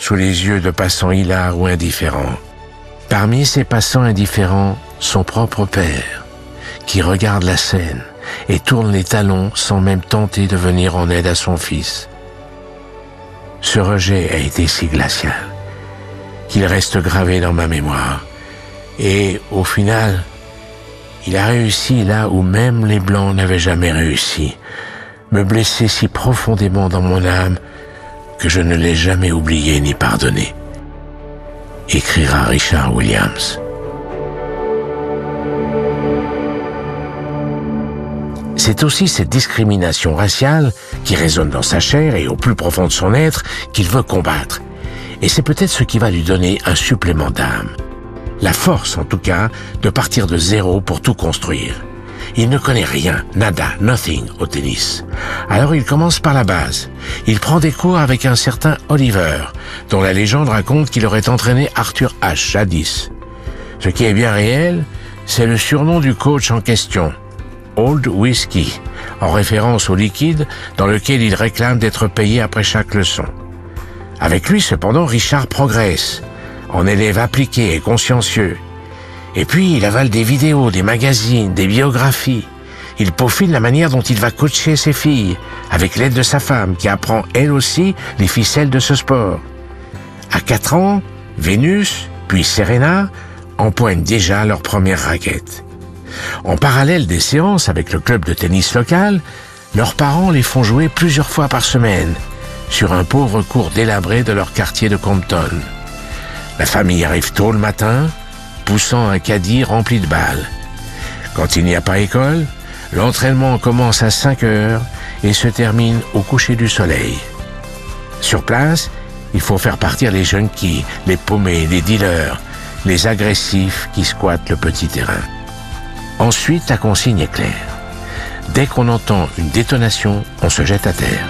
sous les yeux de passants hilars ou indifférents. Parmi ces passants indifférents, son propre père, qui regarde la scène et tourne les talons sans même tenter de venir en aide à son fils. Ce rejet a été si glacial qu'il reste gravé dans ma mémoire. Et au final, il a réussi là où même les Blancs n'avaient jamais réussi, me blesser si profondément dans mon âme que je ne l'ai jamais oublié ni pardonné. Écrira Richard Williams. C'est aussi cette discrimination raciale qui résonne dans sa chair et au plus profond de son être qu'il veut combattre. Et c'est peut-être ce qui va lui donner un supplément d'âme. La force, en tout cas, de partir de zéro pour tout construire. Il ne connaît rien, nada, nothing au tennis. Alors il commence par la base. Il prend des cours avec un certain Oliver, dont la légende raconte qu'il aurait entraîné Arthur Ashe jadis. Ce qui est bien réel, c'est le surnom du coach en question, Old Whiskey, en référence au liquide dans lequel il réclame d'être payé après chaque leçon. Avec lui, cependant, Richard progresse, en élève appliqué et consciencieux. Et puis, il avale des vidéos, des magazines, des biographies. Il peaufine la manière dont il va coacher ses filles, avec l'aide de sa femme, qui apprend elle aussi les ficelles de ce sport. À 4 ans, Vénus, puis Serena, empoignent déjà leur première raquette. En parallèle des séances avec le club de tennis local, leurs parents les font jouer plusieurs fois par semaine, sur un pauvre court délabré de leur quartier de Compton. La famille arrive tôt le matin, poussant un caddie rempli de balles. Quand il n'y a pas école, l'entraînement commence à 5 heures et se termine au coucher du soleil. Sur place, il faut faire partir les junkies, les paumés, les dealers, les agressifs qui squattent le petit terrain. Ensuite, la consigne est claire. Dès qu'on entend une détonation, on se jette à terre.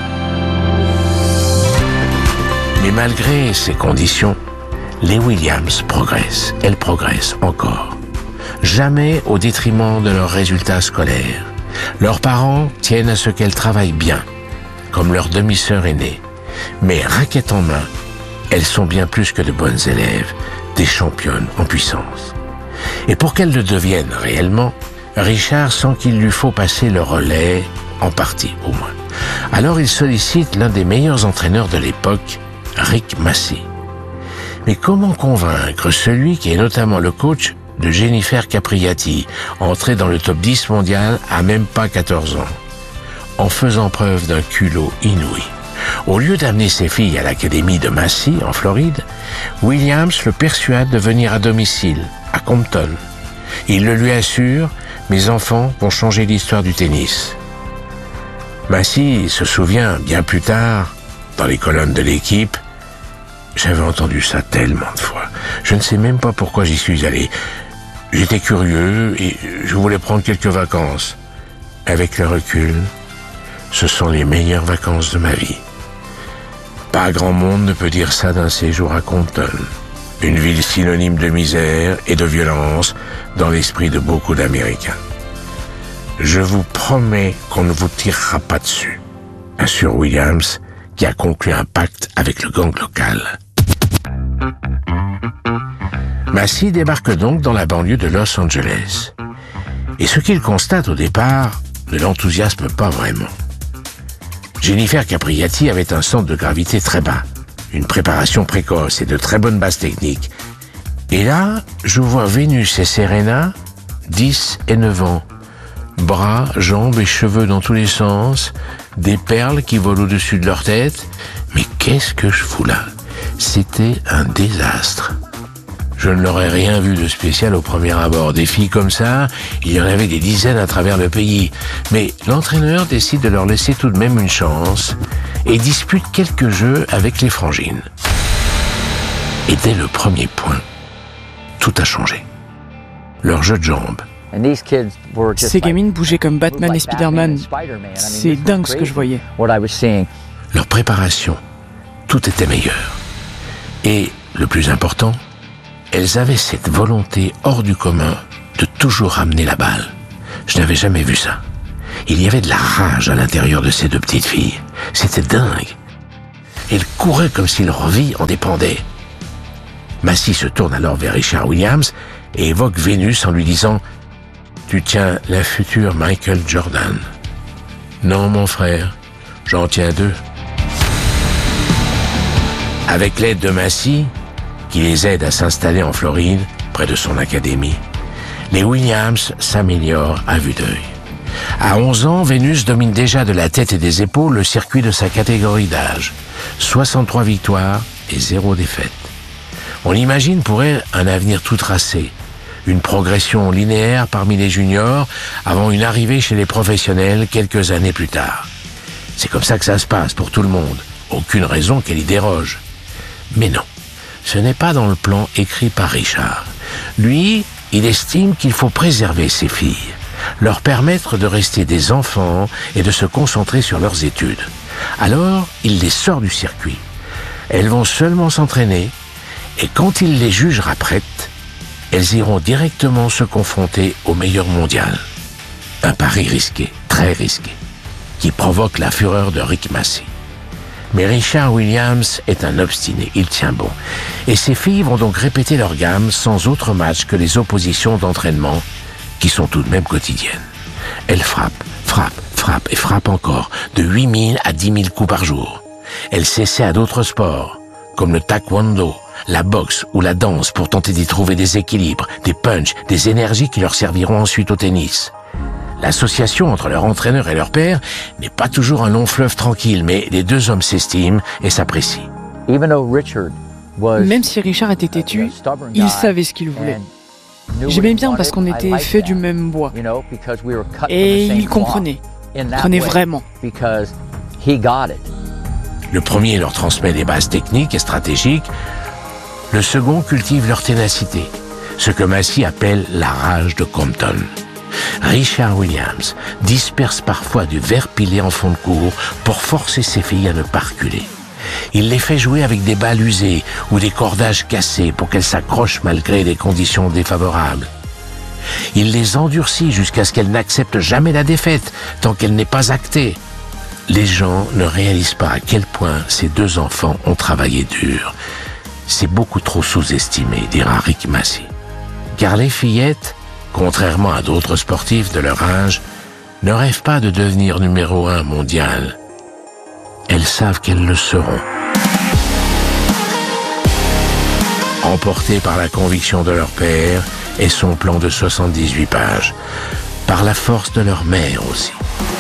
Mais malgré ces conditions, les Williams progressent. Elles progressent encore. Jamais au détriment de leurs résultats scolaires. Leurs parents tiennent à ce qu'elles travaillent bien, comme leur demi-sœur aînée. Mais raquette en main, elles sont bien plus que de bonnes élèves, des championnes en puissance. Et pour qu'elles le deviennent réellement, Richard sent qu'il lui faut passer le relais, en partie au moins. Alors il sollicite l'un des meilleurs entraîneurs de l'époque, Rick Massey. Mais comment convaincre celui qui est notamment le coach de Jennifer Capriati, entrée dans le top 10 mondial à même pas 14 ans, en faisant preuve d'un culot inouï? Au lieu d'amener ses filles à l'académie de Massey, en Floride, Williams le persuade de venir à domicile, à Compton. Il le lui assure, mes enfants vont changer l'histoire du tennis. Massey se souvient, bien plus tard, dans les colonnes de l'équipe, j'avais entendu ça tellement de fois. Je ne sais même pas pourquoi j'y suis allé. J'étais curieux et je voulais prendre quelques vacances. Avec le recul, ce sont les meilleures vacances de ma vie. Pas grand monde ne peut dire ça d'un séjour à Compton, une ville synonyme de misère et de violence dans l'esprit de beaucoup d'Américains. Je vous promets qu'on ne vous tirera pas dessus, assure Williams, qui a conclu un pacte avec le gang local. Massey débarque donc dans la banlieue de Los Angeles. Et ce qu'il constate au départ ne l'enthousiasme pas vraiment. Jennifer Capriati avait un centre de gravité très bas, une préparation précoce et de très bonnes bases techniques. Et là, je vois Vénus et Serena, 10 et 9 ans, bras, jambes et cheveux dans tous les sens, des perles qui volent au-dessus de leur tête. Mais qu'est-ce que je fous là? C'était un désastre. Je ne leur ai rien vu de spécial au premier abord. Des filles comme ça, il y en avait des dizaines à travers le pays. Mais l'entraîneur décide de leur laisser tout de même une chance et dispute quelques jeux avec les frangines. Et dès le premier point, tout a changé. Leur jeu de jambes. Ces gamines bougeaient comme Batman et Spider-Man. C'est dingue ce que je voyais. Leur préparation, tout était meilleur. Et, le plus important, elles avaient cette volonté hors du commun de toujours ramener la balle. Je n'avais jamais vu ça. Il y avait de la rage à l'intérieur de ces deux petites filles. C'était dingue. et ils couraient comme si leur vie en dépendait. Massey se tourne alors vers Richard Williams et évoque Vénus en lui disant « Tu tiens la future Michael Jordan. » « Non, mon frère, j'en tiens 2. » Avec l'aide de Massey, qui les aide à s'installer en Floride, près de son académie, les Williams s'améliorent à vue d'œil. À 11 ans, Vénus domine déjà de la tête et des épaules le circuit de sa catégorie d'âge. 63 victoires et 0 défaite. On imagine pour elle un avenir tout tracé, une progression linéaire parmi les juniors avant une arrivée chez les professionnels quelques années plus tard. C'est comme ça que ça se passe pour tout le monde. Aucune raison qu'elle y déroge. Mais non, ce n'est pas dans le plan écrit par Richard. Lui, il estime qu'il faut préserver ses filles, leur permettre de rester des enfants et de se concentrer sur leurs études. Alors, il les sort du circuit. Elles vont seulement s'entraîner et quand il les jugera prêtes, elles iront directement se confronter au meilleur mondial. Un pari risqué, très risqué, qui provoque la fureur de Rick Massey. Mais Richard Williams est un obstiné, il tient bon. Et ses filles vont donc répéter leur gamme sans autre match que les oppositions d'entraînement, qui sont tout de même quotidiennes. Elles frappent, frappent, frappent et frappent encore, de 8000 à 10 000 coups par jour. Elles s'essaient à d'autres sports, comme le taekwondo, la boxe ou la danse pour tenter d'y trouver des équilibres, des punchs, des énergies qui leur serviront ensuite au tennis. L'association entre leur entraîneur et leur père n'est pas toujours un long fleuve tranquille, mais les deux hommes s'estiment et s'apprécient. Même si Richard était têtu, il savait ce qu'il voulait. J'aimais bien parce qu'on était fait du même bois. Et il comprenait vraiment. Le premier leur transmet des bases techniques et stratégiques. Le second cultive leur ténacité, ce que Massey appelle la rage de Compton. Richard Williams disperse parfois du verre pilé en fond de cours pour forcer ses filles à ne pas reculer. Il les fait jouer avec des balles usées ou des cordages cassés pour qu'elles s'accrochent malgré des conditions défavorables. Il les endurcit jusqu'à ce qu'elles n'acceptent jamais la défaite tant qu'elle n'est pas actée. Les gens ne réalisent pas à quel point ces deux enfants ont travaillé dur. C'est beaucoup trop sous-estimé, dira Rick Massey. Car les fillettes, contrairement à d'autres sportifs de leur âge, ne rêvent pas de devenir numéro 1 mondial. Elles savent qu'elles le seront. Emportées par la conviction de leur père et son plan de 78 pages, par la force de leur mère aussi.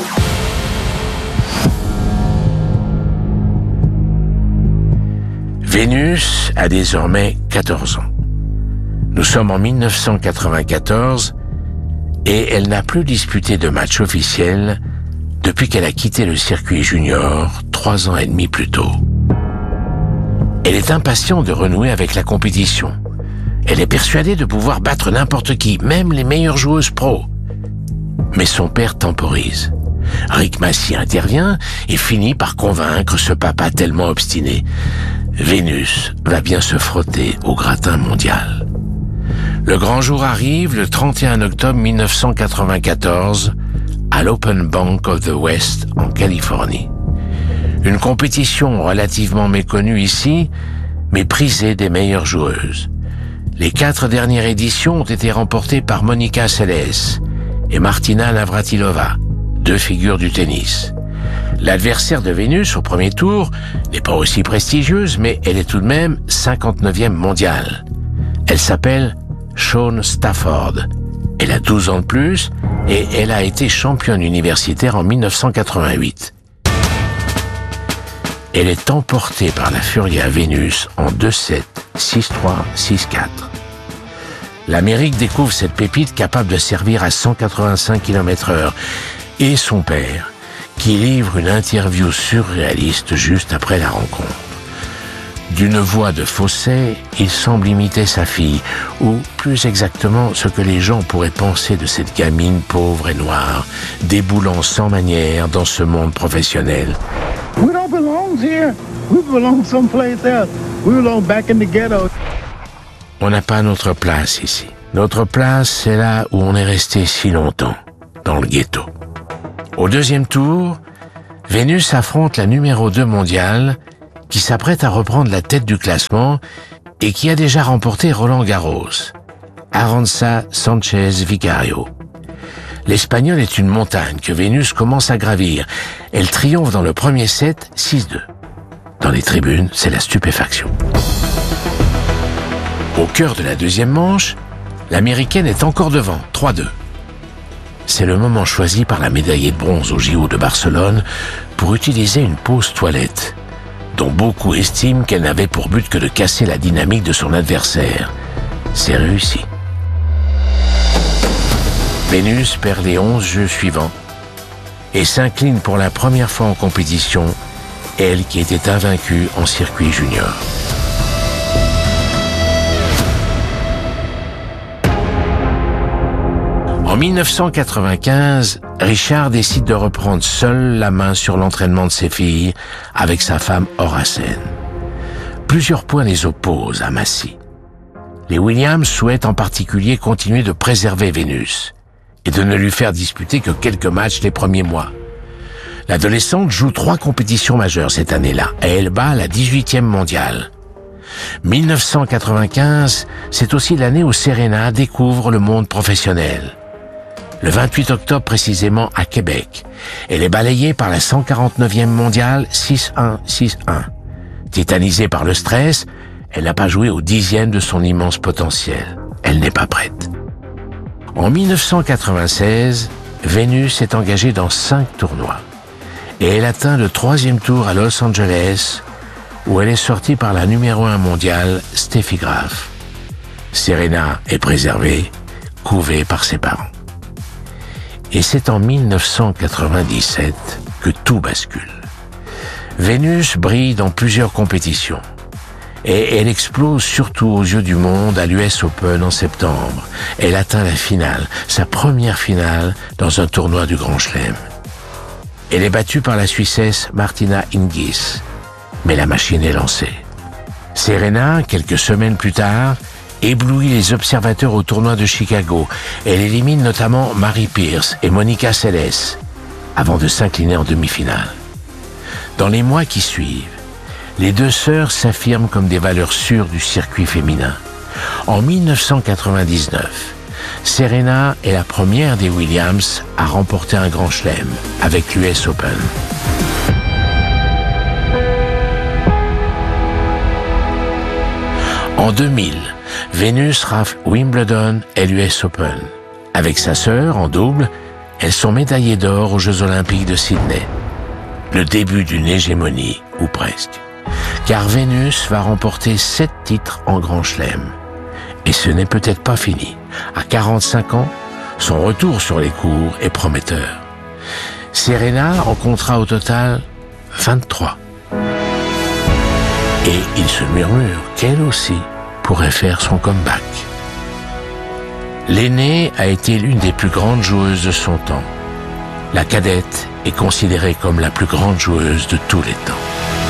Vénus a désormais 14 ans. Nous sommes en 1994 et elle n'a plus disputé de match officiel depuis qu'elle a quitté le circuit junior 3 ans et demi plus tôt. Elle est impatiente de renouer avec la compétition. Elle est persuadée de pouvoir battre n'importe qui, même les meilleures joueuses pro. Mais son père temporise. Rick Massey intervient et finit par convaincre ce papa tellement obstiné. Vénus va bien se frotter au gratin mondial. Le grand jour arrive le 31 octobre 1994 à l'Open Bank of the West en Californie. Une compétition relativement méconnue ici, mais prisée des meilleures joueuses. Les 4 dernières éditions ont été remportées par Monica Seles et Martina Navratilova, 2 figures du tennis. L'adversaire de Vénus au premier tour n'est pas aussi prestigieuse, mais elle est tout de même 59e mondiale. Elle s'appelle Shawn Stafford. Elle a 12 ans de plus et elle a été championne universitaire en 1988. Elle est emportée par la Furia Vénus en 2-7, 6-3, 6-4. L'Amérique découvre cette pépite capable de servir à 185 km/h et son père, qui livre une interview surréaliste juste après la rencontre. D'une voix de fausset, il semble imiter sa fille, ou plus exactement ce que les gens pourraient penser de cette gamine pauvre et noire, déboulant sans manière dans ce monde professionnel. We don't belong here. We belong someplace else. We belong back in the ghetto. On n'a pas notre place ici. Notre place, c'est là où on est resté si longtemps, dans le ghetto. Au deuxième tour, Vénus affronte la numéro 2 mondiale, qui s'apprête à reprendre la tête du classement et qui a déjà remporté Roland-Garros. Arantxa Sánchez Vicario. L'Espagnole est une montagne que Vénus commence à gravir. Elle triomphe dans le premier set 6-2. Dans les tribunes, c'est la stupéfaction. Au cœur de la deuxième manche, l'Américaine est encore devant, 3-2. C'est le moment choisi par la médaillée de bronze au JO de Barcelone pour utiliser une pause toilette, dont beaucoup estiment qu'elle n'avait pour but que de casser la dynamique de son adversaire. C'est réussi. Vénus perd les 11 jeux suivants et s'incline pour la première fois en compétition, elle qui était invaincue en circuit junior. En 1995, Richard décide de reprendre seul la main sur l'entraînement de ses filles avec sa femme Horace. Plusieurs points les opposent à Massey. Les Williams souhaitent en particulier continuer de préserver Vénus et de ne lui faire disputer que quelques matchs les premiers mois. L'adolescente joue 3 compétitions majeures cette année-là et elle bat la 18e mondiale. 1995, c'est aussi l'année où Serena découvre le monde professionnel. Le 28 octobre précisément à Québec, elle est balayée par la 149e mondiale 6-1, 6-1. Tétanisée par le stress, elle n'a pas joué au 10e de son immense potentiel. Elle n'est pas prête. En 1996, Vénus est engagée dans 5 tournois et elle atteint le 3e tour à Los Angeles où elle est sortie par la numéro 1 mondiale, Steffi Graf. Serena est préservée, couvée par ses parents. Et c'est en 1997 que tout bascule. Vénus brille dans plusieurs compétitions. Et elle explose surtout aux yeux du monde à l'US Open en septembre. Elle atteint la finale, sa première finale dans un tournoi du Grand Chelem. Elle est battue par la Suissesse Martina Hingis. Mais la machine est lancée. Serena, quelques semaines plus tard, éblouit les observateurs au tournoi de Chicago. Elle élimine notamment Mary Pierce et Monica Seles, avant de s'incliner en demi-finale. Dans les mois qui suivent, les deux sœurs s'affirment comme des valeurs sûres du circuit féminin. En 1999, Serena est la première des Williams à remporter un grand chelem avec l'US Open. En 2000, Vénus rafle Wimbledon et l'US Open. Avec sa sœur, en double, elles sont médaillées d'or aux Jeux Olympiques de Sydney. Le début d'une hégémonie, ou presque. Car Vénus va remporter 7 titres en Grand Chelem. Et ce n'est peut-être pas fini. À 45 ans, son retour sur les cours est prometteur. Serena en comptera au total 23. Et il se murmure qu'elle aussi pourrait faire son comeback. L'aînée a été l'une des plus grandes joueuses de son temps. La cadette est considérée comme la plus grande joueuse de tous les temps.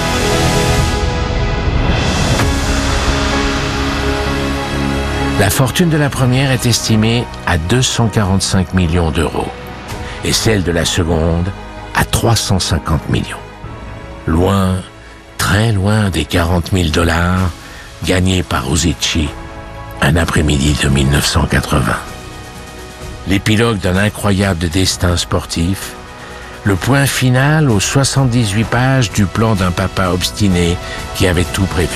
La fortune de la première est estimée à 245 millions d'euros et celle de la seconde à 350 millions. Loin, très loin des 40 000 $ gagnés par Uzici un après-midi de 1980. L'épilogue d'un incroyable destin sportif, le point final aux 78 pages du plan d'un papa obstiné qui avait tout prévu.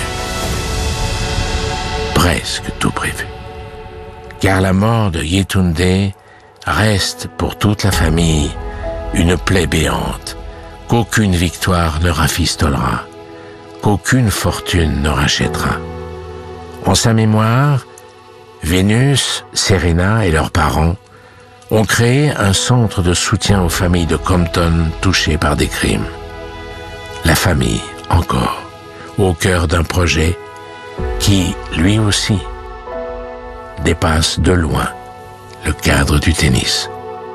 Presque tout prévu. Car la mort de Yetunde reste pour toute la famille une plaie béante qu'aucune victoire ne rafistolera, qu'aucune fortune ne rachètera. En sa mémoire, Vénus, Serena et leurs parents ont créé un centre de soutien aux familles de Compton touchées par des crimes. La famille, encore, au cœur d'un projet qui, lui aussi, dépasse de loin le cadre du tennis.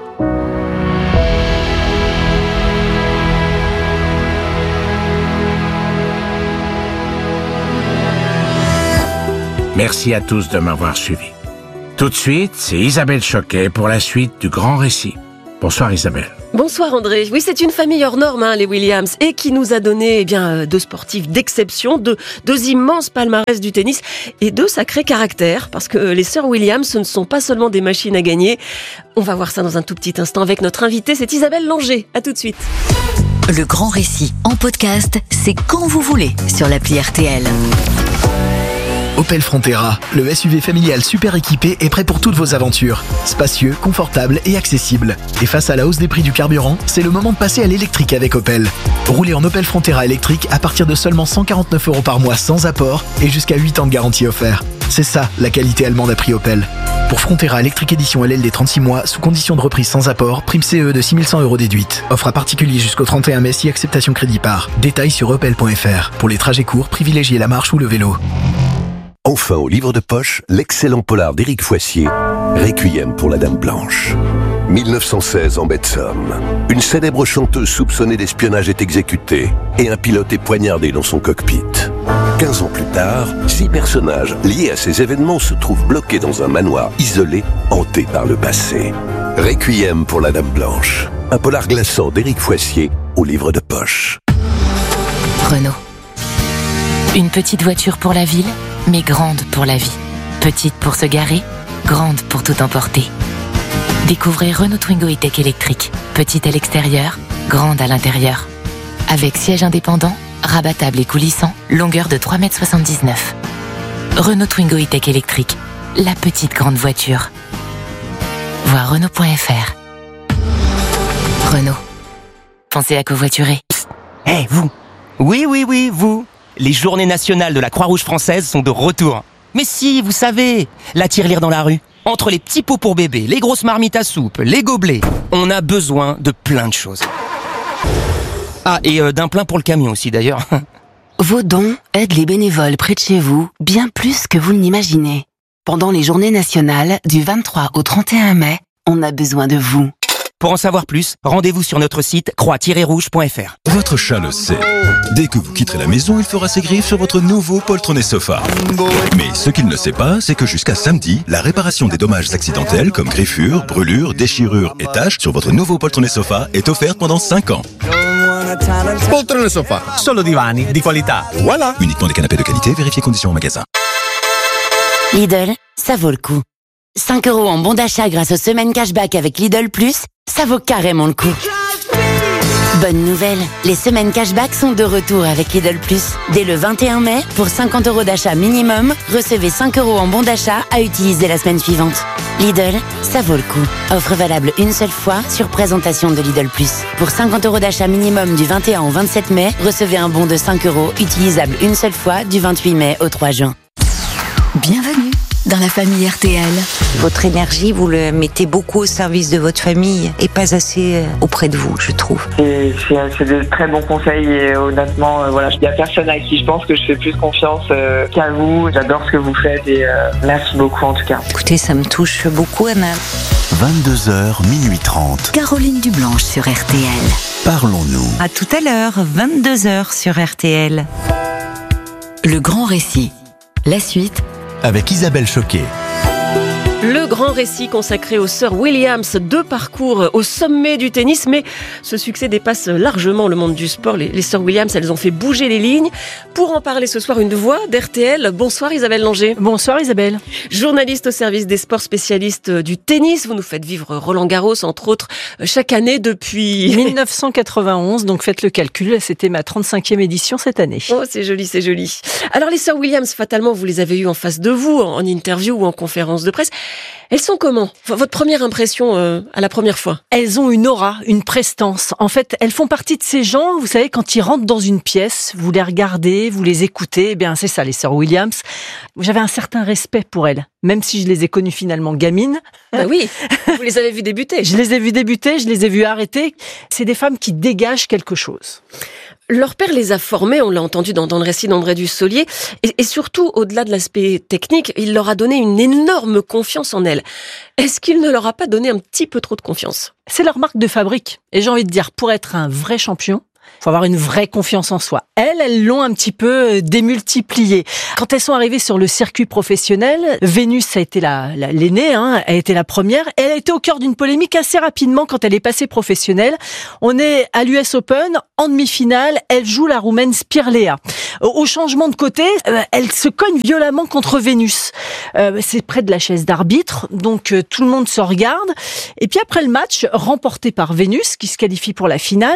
Merci à tous de m'avoir suivi. Tout de suite, c'est Isabelle Choquet pour la suite du grand récit. Bonsoir Isabelle. Bonsoir André. Oui, c'est une famille hors norme, les Williams, et qui nous a donné deux sportifs d'exception, deux immenses palmarès du tennis et deux sacrés caractères, parce que les sœurs Williams, ce ne sont pas seulement des machines à gagner. On va voir ça dans un tout petit instant avec notre invitée, c'est Isabelle Langer. À tout de suite. Le grand récit en podcast, c'est quand vous voulez sur l'appli RTL. Opel Frontera, le SUV familial super équipé est prêt pour toutes vos aventures. Spacieux, confortable et accessible. Et face à la hausse des prix du carburant, c'est le moment de passer à l'électrique avec Opel. Roulez en Opel Frontera électrique à partir de seulement 149 € par mois sans apport et jusqu'à 8 ans de garantie offert. C'est ça, la qualité allemande à prix Opel. Pour Frontera électrique édition LLD 36 mois, sous condition de reprise sans apport, prime CE de 6100 € déduite. Offre à particulier jusqu'au 31 mai si acceptation crédit par. Détails sur opel.fr. Pour les trajets courts, privilégiez la marche ou le vélo. Enfin, au livre de poche, l'excellent polar d'Éric Foissier, Requiem pour la Dame Blanche. 1916 en baie de Somme. Une célèbre chanteuse soupçonnée d'espionnage est exécutée et un pilote est poignardé dans son cockpit. 15 ans plus tard, 6 personnages liés à ces événements se trouvent bloqués dans un manoir isolé, hanté par le passé. Requiem pour la Dame Blanche. Un polar glaçant d'Éric Foissier au livre de poche. Renault. Une petite voiture pour la ville, mais grande pour la vie. Petite pour se garer, grande pour tout emporter. Découvrez Renault Twingo E-Tech électrique. Petite à l'extérieur, grande à l'intérieur. Avec siège indépendant, rabattable et coulissant, longueur de 3,79 m. Renault Twingo E-Tech électrique. La petite grande voiture. Voir Renault.fr. Renault. Pensez à covoiturer. Hé, vous! Oui, vous! Les journées nationales de la Croix-Rouge française sont de retour. Mais si, vous savez, la tirelire dans la rue. Entre les petits pots pour bébé, les grosses marmites à soupe, les gobelets, on a besoin de plein de choses. Ah, et d'un plein pour le camion aussi d'ailleurs. Vos dons aident les bénévoles près de chez vous bien plus que vous ne l'imaginez. Pendant les journées nationales, du 23 au 31 mai, on a besoin de vous. Pour en savoir plus, rendez-vous sur notre site croix-rouge.fr. Votre chat le sait. Dès que vous quitterez la maison, il fera ses griffes sur votre nouveau poltronné sofa. Mais ce qu'il ne sait pas, c'est que jusqu'à samedi, la réparation des dommages accidentels comme griffures, brûlures, déchirures et taches sur votre nouveau poltronné sofa est offerte pendant 5 ans. Poltrone sofa, solo divani di qualità. Voilà. Uniquement des canapés de qualité, vérifiez conditions en magasin. Lidl, ça vaut le coup. 5 € en bon d'achat grâce aux semaines cashback avec Lidl Plus, ça vaut carrément le coup. Bonne nouvelle, les semaines cashback sont de retour avec Lidl Plus. Dès le 21 mai, pour 50 € d'achat minimum, recevez 5 € en bon d'achat à utiliser la semaine suivante. Lidl, ça vaut le coup. Offre valable une seule fois sur présentation de Lidl Plus. Pour 50 € d'achat minimum du 21 au 27 mai, recevez un bon de 5 € utilisable une seule fois du 28 mai au 3 juin. Bienvenue dans la famille RTL. Votre énergie, vous le mettez beaucoup au service de votre famille et pas assez auprès de vous, je trouve. C'est de très bons conseils et honnêtement, il n'y a personne à qui je pense que je fais plus confiance qu'à vous. J'adore ce que vous faites et merci beaucoup en tout cas. Écoutez, ça me touche beaucoup, Anna. 22h, minuit 30. Caroline Dublanche sur RTL. Parlons-nous. À tout à l'heure, 22h sur RTL. Le grand récit. La suite avec Isabelle Choquet. Le grand récit consacré aux sœurs Williams, 2 parcours au sommet du tennis, mais ce succès dépasse largement le monde du sport. Les sœurs Williams, elles ont fait bouger les lignes. Pour en parler ce soir, une voix d'RTL. Bonsoir Isabelle Langer. Bonsoir Isabelle. Journaliste au service des sports, spécialiste du tennis. Vous nous faites vivre Roland-Garros, entre autres, chaque année depuis 1991, donc faites le calcul, c'était ma 35e édition cette année. Oh, c'est joli, c'est joli. Alors les sœurs Williams, fatalement, vous les avez eues en face de vous, en interview ou en conférence de presse. Elles sont comment ? Votre première impression à la première fois ? Elles ont une aura, une prestance. En fait, elles font partie de ces gens, vous savez, quand ils rentrent dans une pièce, vous les regardez, vous les écoutez, eh bien c'est ça les sœurs Williams. J'avais un certain respect pour elles, même si je les ai connues finalement gamines. Bah oui, vous les avez vues débuter. Je les ai vues débuter, je les ai vues arrêter. C'est des femmes qui dégagent quelque chose. Leur père les a formées, on l'a entendu dans le récit d'André Dussolier, et surtout, au-delà de l'aspect technique, il leur a donné une énorme confiance en elles. Est-ce qu'il ne leur a pas donné un petit peu trop de confiance ? C'est leur marque de fabrique. Et j'ai envie de dire, pour être un vrai champion, faut avoir une vraie confiance en soi. Elles l'ont un petit peu démultipliée. Quand elles sont arrivées sur le circuit professionnel, Vénus a été l'aînée, elle a été la première. Elle a été au cœur d'une polémique assez rapidement quand elle est passée professionnelle. On est à l'US Open, en demi-finale, elle joue la Roumaine Spirlea. Au changement de côté, elle se cogne violemment contre Vénus. C'est près de la chaise d'arbitre, donc tout le monde se regarde. Et puis après le match, remporté par Vénus, qui se qualifie pour la finale,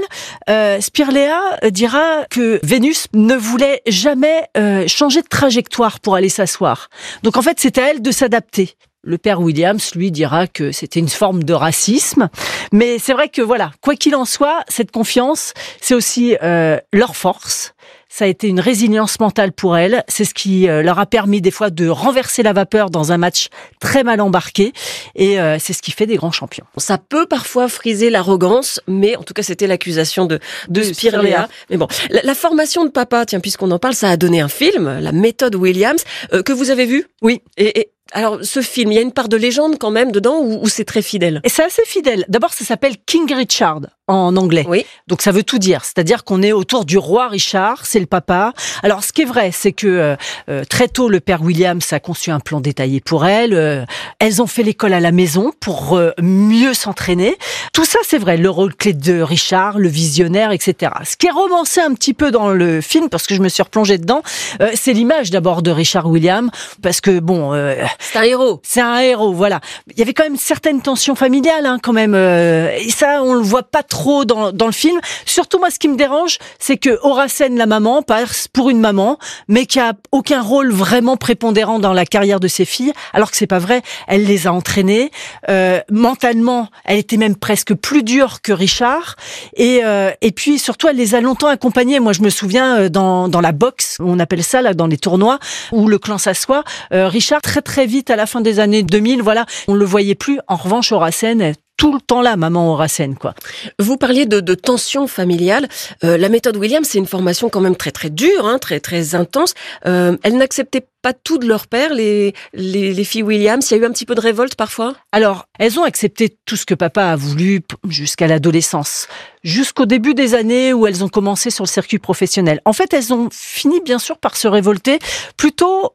Spirlea dira que Vénus ne voulait jamais changer de trajectoire pour aller s'asseoir. Donc en fait, c'est à elle de s'adapter. Le père Williams, lui, dira que c'était une forme de racisme. Mais c'est vrai que voilà, quoi qu'il en soit, cette confiance, c'est aussi leur force. Ça a été une résilience mentale pour elles. C'est ce qui leur a permis des fois de renverser la vapeur dans un match très mal embarqué. Et c'est ce qui fait des grands champions. Ça peut parfois friser l'arrogance, mais en tout cas, c'était l'accusation de Spirlea. Mais bon, la formation de papa, tiens, puisqu'on en parle, ça a donné un film, La méthode Williams, que vous avez vu ? Oui. Et alors, ce film, il y a une part de légende quand même dedans ou c'est très fidèle ? Et c'est assez fidèle. D'abord, ça s'appelle King Richard en anglais. Oui. Donc ça veut tout dire. C'est-à-dire qu'on est autour du roi Richard, c'est le papa. Alors ce qui est vrai, c'est que très tôt, le père Williams a conçu un plan détaillé pour elles. Elles ont fait l'école à la maison pour mieux s'entraîner. Tout ça, c'est vrai. Le rôle clé de Richard, le visionnaire, etc. Ce qui est romancé un petit peu dans le film, parce que je me suis replongée dedans, c'est l'image d'abord de Richard Williams, parce que bon... c'est un héros. C'est un héros, voilà. Il y avait quand même certaines tensions familiales, quand même. Et ça, on le voit pas trop dans le film. Surtout, moi, ce qui me dérange, c'est que Horacène, la maman, passe pour une maman, mais qui a aucun rôle vraiment prépondérant dans la carrière de ses filles, alors que c'est pas vrai. Elle les a entraînées. Mentalement, elle était même presque plus dure que Richard. Et puis, surtout, elle les a longtemps accompagnées. Moi, je me souviens, dans la boxe, on appelle ça, là, dans les tournois, où le clan s'assoit, Richard, très, très vite, à la fin des années 2000, voilà, on le voyait plus. En revanche, Horacène, tout le temps là, maman Horacène, quoi. Vous parliez de tension familiale. La méthode Williams, c'est une formation quand même très très dure, très très intense. Elles n'acceptaient pas tout de leur père, les filles Williams. Il y a eu un petit peu de révolte parfois. Alors, elles ont accepté tout ce que papa a voulu jusqu'à l'adolescence, jusqu'au début des années où elles ont commencé sur le circuit professionnel. En fait, elles ont fini bien sûr par se révolter plutôt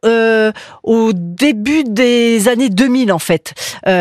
au début des années 2000 en fait.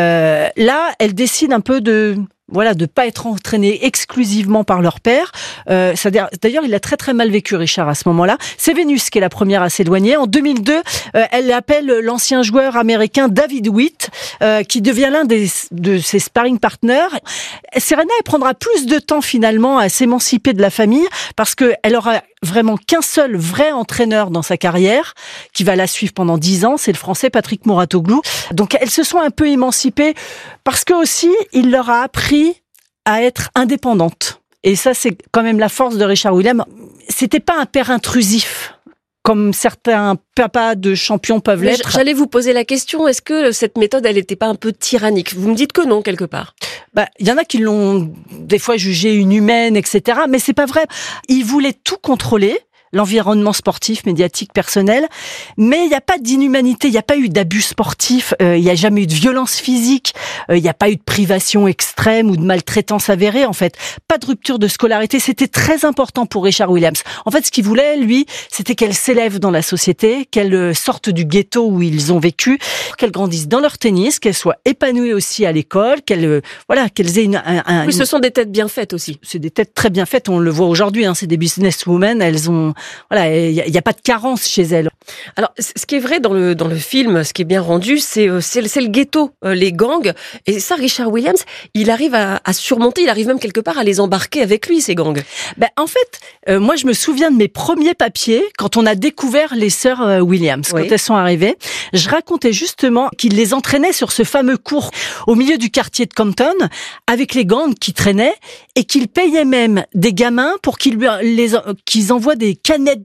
Là, elles décident un peu de pas être entraînées exclusivement par leur père. D'ailleurs, il a très très mal vécu, Richard, à ce moment-là. C'est Vénus qui est la première à s'éloigner. En 2002, elle appelle l'ancien joueur américain David Witt, qui devient l'un de ses sparring partners. Serena, elle prendra plus de temps finalement à s'émanciper de la famille parce que elle aura vraiment qu'un seul vrai entraîneur dans sa carrière qui va la suivre pendant 10 ans, c'est le Français Patrick Mouratoglou. Donc elles se sont un peu émancipées parce que aussi il leur a appris à être indépendantes. Et ça, c'est quand même la force de Richard Williams. C'était pas un père intrusif comme certains papas de champions peuvent l'être. J'allais vous poser la question, est-ce que cette méthode, elle n'était pas un peu tyrannique ? Vous me dites que non, quelque part. Il y en a qui l'ont des fois jugée inhumaine, etc. Mais c'est pas vrai. Ils voulaient tout contrôler. L'environnement sportif, médiatique, personnel, mais il n'y a pas d'inhumanité, il n'y a pas eu d'abus sportif, il n'y a jamais eu de violence physique, il n'y a pas eu de privation extrême ou de maltraitance avérée, en fait. Pas de rupture de scolarité, c'était très important pour Richard Williams. En fait, ce qu'il voulait, lui, c'était qu'elle s'élève dans la société, qu'elle sorte du ghetto où ils ont vécu, qu'elle grandisse dans leur tennis, qu'elle soit épanouie aussi à l'école, qu'elles aient Oui, ce sont des têtes bien faites aussi. C'est des têtes très bien faites, on le voit aujourd'hui, c'est des businesswomen, elles ont il y a pas de carence chez elles. Alors, ce qui est vrai dans le film, ce qui est bien rendu, c'est le ghetto, les gangs. Et ça, Richard Williams, il arrive à surmonter, il arrive même quelque part à les embarquer avec lui, ces gangs. En fait, moi, je me souviens de mes premiers papiers quand on a découvert les sœurs Williams, quand elles sont arrivées. Je racontais justement qu'il les entraînait sur ce fameux cours au milieu du quartier de Compton avec les gangs qui traînaient et qu'il payait même des gamins pour qu'ils envoient des canettes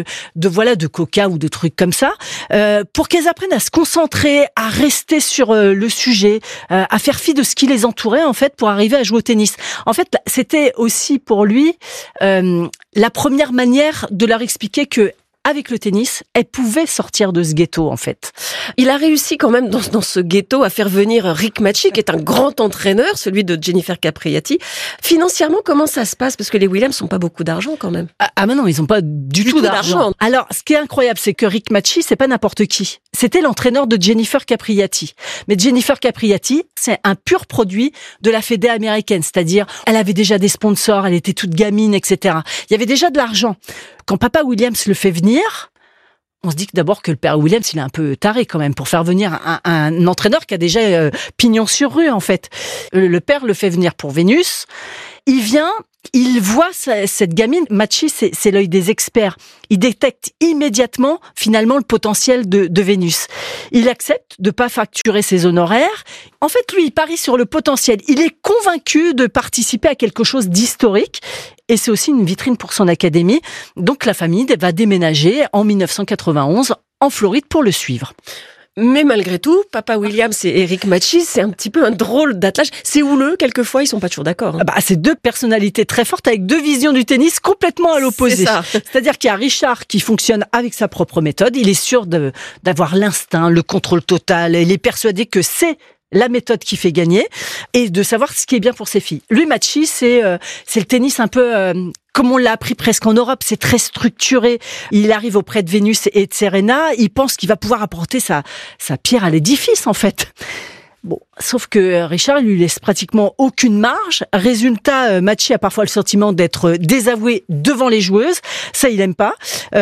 de coca ou de trucs comme ça, pour qu'elles apprennent à se concentrer, à rester sur le sujet, à faire fi de ce qui les entourait en fait pour arriver à jouer au tennis. En fait, c'était aussi pour lui la première manière de leur expliquer que avec le tennis, elle pouvait sortir de ce ghetto, en fait. Il a réussi quand même dans ce ghetto à faire venir Rick Macci, qui est un grand entraîneur, celui de Jennifer Capriati. Financièrement, comment ça se passe? Parce que les Williams n'ont pas beaucoup d'argent quand même. Ah mais non, ils n'ont pas du tout d'argent. Alors, ce qui est incroyable, c'est que Rick Macci, c'est pas n'importe qui. C'était l'entraîneur de Jennifer Capriati. Mais Jennifer Capriati, c'est un pur produit de la fédé américaine. C'est-à-dire, elle avait déjà des sponsors, elle était toute gamine, etc. Il y avait déjà de l'argent. Quand papa Williams le fait venir, on se dit que d'abord que le père Williams, il est un peu taré quand même pour faire venir un entraîneur qui a déjà pignon sur rue, en fait. Le père le fait venir pour Vénus. Il vient, il voit cette gamine. Macci, c'est l'œil des experts. Il détecte immédiatement, finalement, le potentiel de Vénus. Il accepte de pas facturer ses honoraires. En fait, lui, il parie sur le potentiel. Il est convaincu de participer à quelque chose d'historique. Et c'est aussi une vitrine pour son académie. Donc, la famille va déménager en 1991 en Floride pour le suivre. Mais malgré tout, papa Williams et Rick Macci, c'est un petit peu un drôle d'attelage. C'est houleux, quelquefois, ils sont pas toujours d'accord. Hein. C'est deux personnalités très fortes avec deux visions du tennis complètement à l'opposé. C'est ça. C'est-à-dire qu'il y a Richard qui fonctionne avec sa propre méthode. Il est sûr d'avoir l'instinct, le contrôle total. Il est persuadé que c'est la méthode qui fait gagner et de savoir ce qui est bien pour ses filles. Lui, Macci, c'est le tennis un peu comme on l'a appris presque en Europe, c'est très structuré. Il arrive auprès de Vénus et de Serena, il pense qu'il va pouvoir apporter sa pierre à l'édifice, en fait. Bon, sauf que Richard lui laisse pratiquement aucune marge. Résultat, Macci a parfois le sentiment d'être désavoué devant les joueuses. Ça, il aime pas.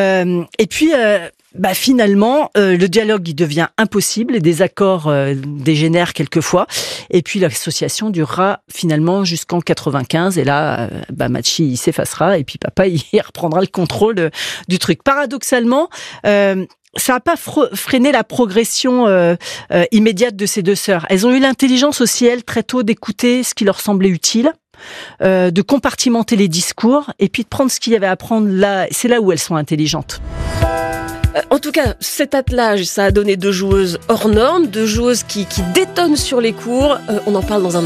Et puis, finalement, le dialogue il devient impossible. Les désaccords dégénèrent quelquefois. Et puis, l'association durera finalement jusqu'en 95. Et là, Macci il s'effacera. Et puis, papa il reprendra le contrôle du truc. Paradoxalement, ça n'a pas freiné la progression immédiate de ces deux sœurs. Elles ont eu l'intelligence aussi, elles, très tôt, d'écouter ce qui leur semblait utile, de compartimenter les discours, et puis de prendre ce qu'il y avait à prendre là. C'est là où elles sont intelligentes. En tout cas, cet attelage, ça a donné deux joueuses hors normes, deux joueuses qui détonnent sur les cours. On en parle dans un